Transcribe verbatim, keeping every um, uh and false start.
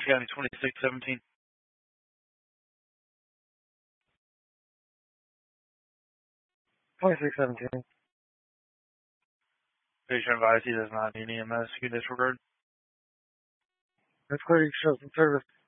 County twenty-six seventeen. twenty-six seventeen. Patient advised he does not need E M S. You disregard. That's clear. You show some service.